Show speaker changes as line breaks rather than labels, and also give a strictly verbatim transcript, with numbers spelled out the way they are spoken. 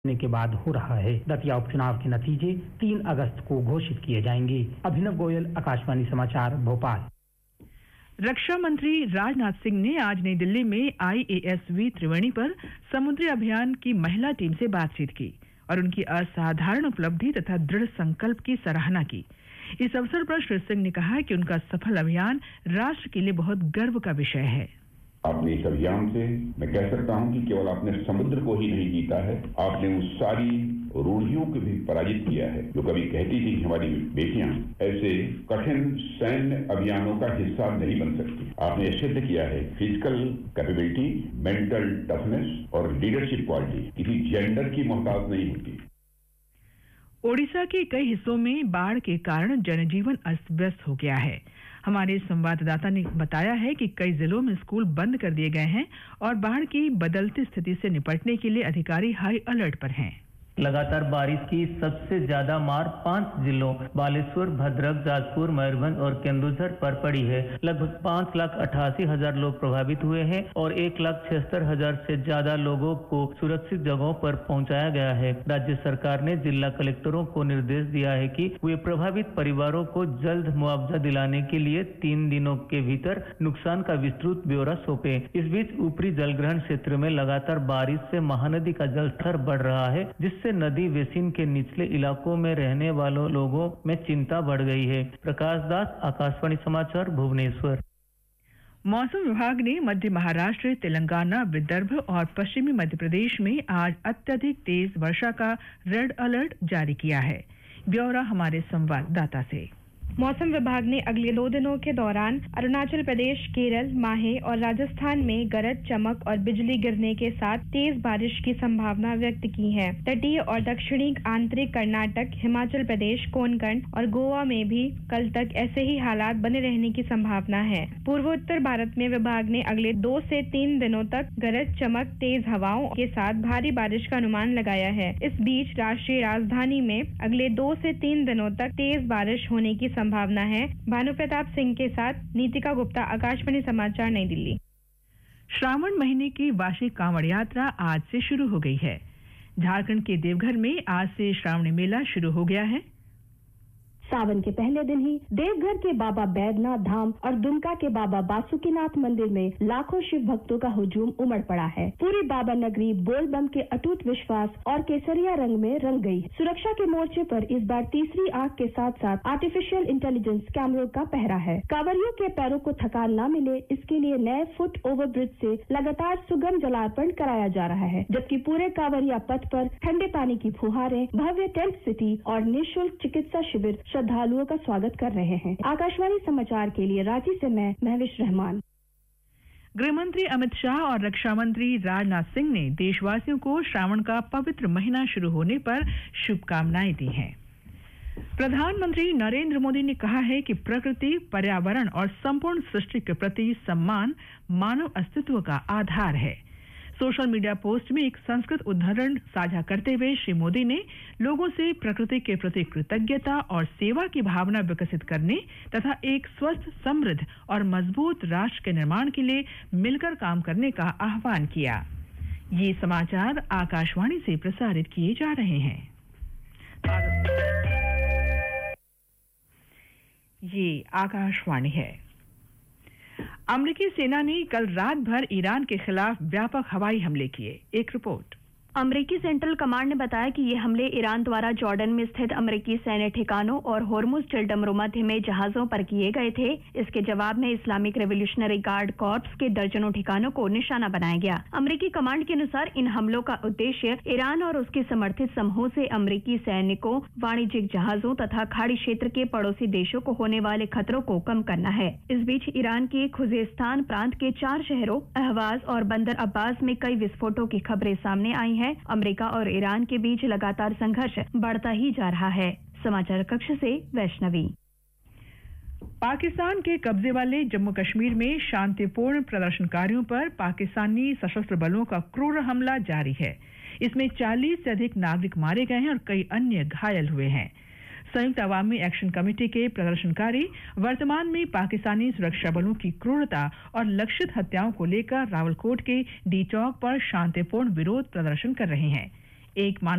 के बाद हो रहा है। दतिया उपचुनाव के नतीजे तीन अगस्त को घोषित किए जाएंगे। अभिनव गोयल, आकाशवाणी समाचार, भोपाल।
रक्षा मंत्री राजनाथ सिंह ने आज नई दिल्ली में आई ए एस वी त्रिवेणी पर समुद्री अभियान की महिला टीम से बातचीत की और उनकी असाधारण उपलब्धि तथा दृढ़ संकल्प की सराहना की। इस अवसर पर श्री सिंह ने कहा कि उनका सफल अभियान राष्ट्र के लिए बहुत गर्व का विषय है।
आपने इस अभियान से मैं कह सकता हूं कि केवल आपने समुद्र को ही नहीं जीता है, आपने उस सारी रूढ़ियों को भी पराजित किया है जो कभी कहती थी हमारी बेटियां ऐसे कठिन सैन्य अभियानों का हिस्सा नहीं बन सकती। आपने सिद्ध किया है फिजिकल कैपेबिलिटी, मेंटल टफनेस और लीडरशिप क्वालिटी किसी जेंडर की मोहताज नहीं होती।
ओडिशा के कई हिस्सों में बाढ़ के कारण जनजीवन अस्त व्यस्त हो गया है। हमारे संवाददाता ने बताया है कि कई जिलों में स्कूल बंद कर दिए गए हैं और बाढ़ की बदलती स्थिति से निपटने के लिए अधिकारी हाई अलर्ट पर हैं।
लगातार बारिश की सबसे ज्यादा मार पांच जिलों बालेश्वर, भद्रक, जाजपुर, मयूरभंज और केंदुझर पर पड़ी है। लगभग पांच लाख अठासी हजार लोग प्रभावित हुए हैं और एक लाख छिहत्तर हजार से ज्यादा लोगों को सुरक्षित जगहों पर पहुंचाया गया है। राज्य सरकार ने जिला कलेक्टरों को निर्देश दिया है कि वे प्रभावित परिवारों को जल्द मुआवजा दिलाने के लिए तीन दिनों के भीतर नुकसान का विस्तृत ब्यौरा सौंपे। इस बीच ऊपरी जलग्रहण क्षेत्र में लगातार बारिश से महानदी का जलस्तर बढ़ रहा है, जिससे नदी बेसिन के निचले इलाकों में रहने वालों लोगों में चिंता बढ़ गई है। प्रकाश दास, आकाशवाणी समाचार, भुवनेश्वर।
मौसम विभाग ने मध्य महाराष्ट्र, तेलंगाना, विदर्भ और पश्चिमी मध्य प्रदेश में आज अत्यधिक तेज वर्षा का रेड अलर्ट जारी किया है। ब्यौरा हमारे संवाददाता से।
मौसम विभाग ने अगले दो दिनों के दौरान अरुणाचल प्रदेश, केरल, माहे और राजस्थान में गरज चमक और बिजली गिरने के साथ तेज बारिश की संभावना व्यक्त की है। तटीय और दक्षिणी आंतरिक कर्नाटक, हिमाचल प्रदेश, कोंकण और गोवा में भी कल तक ऐसे ही हालात बने रहने की संभावना है। पूर्वोत्तर भारत में विभाग ने अगले दो से तीन दिनों तक गरज चमक, तेज हवाओं के साथ भारी बारिश का अनुमान लगाया है। इस बीच राष्ट्रीय राजधानी में अगले दो से तीन दिनों तक तेज बारिश होने की संभावना है। भानु प्रताप सिंह के साथ नीतिका गुप्ता, आकाशवाणी समाचार, नई दिल्ली।
श्रावण महीने की वार्षिक कांवड़ यात्रा आज से शुरू हो गई है। झारखंड के देवघर में आज से श्रावणी मेला शुरू हो गया है।
सावन के पहले दिन ही देवघर के बाबा बैद्यनाथ धाम और दुमका के बाबा बासुकीनाथ मंदिर में लाखों शिव भक्तों का हुजूम उमड़ पड़ा है। पूरी बाबा नगरी बोल बम के अटूट विश्वास और केसरिया रंग में रंग गई। सुरक्षा के मोर्चे पर इस बार तीसरी आंख के साथ साथ आर्टिफिशियल इंटेलिजेंस कैमरों का पहरा है। कांवरियों के पैरों को थकान न मिले, इसके लिए नए फुट ओवर ब्रिज से लगातार सुगम जलार्पण कराया जा रहा है, जबकि पूरे कांवरिया पथ पर ठंडे पानी की फुहारें, भव्य टेंट सिटी और निःशुल्क चिकित्सा शिविर श्रद्धालुओं का स्वागत कर रहे हैं। आकाशवाणी समाचार के लिए रांची से मैं महविश रहमान।
गृह मंत्री अमित शाह और रक्षा मंत्री राजनाथ सिंह ने देशवासियों को श्रावण का पवित्र महीना शुरू होने पर शुभकामनाएं दी हैं। प्रधानमंत्री नरेंद्र मोदी ने कहा है कि प्रकृति, पर्यावरण और संपूर्ण सृष्टि के प्रति सम्मान मानव अस्तित्व का आधार है। सोशल मीडिया पोस्ट में एक संस्कृत उदाहरण साझा करते हुए श्री मोदी ने लोगों से प्रकृति के प्रति कृतज्ञता और सेवा की भावना विकसित करने तथा एक स्वस्थ, समृद्ध और मजबूत राष्ट्र के निर्माण के लिए मिलकर काम करने का आह्वान किया। ये समाचार आकाशवाणी से प्रसारित किए जा रहे हैं। ये आकाशवाणी है। अमेरिकी सेना ने कल रात भर ईरान के खिलाफ व्यापक हवाई हमले किए। एक रिपोर्ट।
अमेरिकी सेंट्रल कमांड ने बताया कि ये हमले ईरान द्वारा जॉर्डन में स्थित अमेरिकी सैन्य ठिकानों और होर्मुज स्ट्रेट मध्य में जहाजों पर किए गए थे। इसके जवाब में इस्लामिक रेवोल्यूशनरी गार्ड कॉर्प्स के दर्जनों ठिकानों को निशाना बनाया गया। अमेरिकी कमांड के अनुसार इन हमलों का उद्देश्य ईरान और उसके समर्थित समूह से अमेरिकी सैनिकों, वाणिज्यिक जहाजों तथा खाड़ी क्षेत्र के पड़ोसी देशों को होने वाले खतरों को कम करना है। इस बीच ईरान के खुजेस्तान प्रांत के चार शहरों अहवाज और बंदर अब्बास में कई विस्फोटों की खबरें सामने आई है। अमेरिका और ईरान के बीच लगातार संघर्ष बढ़ता ही जा रहा है। समाचार कक्ष से वैष्णवी।
पाकिस्तान के कब्जे वाले जम्मू कश्मीर में शांतिपूर्ण प्रदर्शनकारियों पर पाकिस्तानी सशस्त्र बलों का क्रूर हमला जारी है। इसमें चालीस से अधिक नागरिक मारे गए हैं और कई अन्य घायल हुए हैं। संयुक्त अवामी एक्शन कमेटी के प्रदर्शनकारी वर्तमान में पाकिस्तानी सुरक्षा बलों की क्रूरता और लक्षित हत्याओं को लेकर रावलकोट के डी चौक पर शांतिपूर्ण विरोध प्रदर्शन कर रहे हैं। एक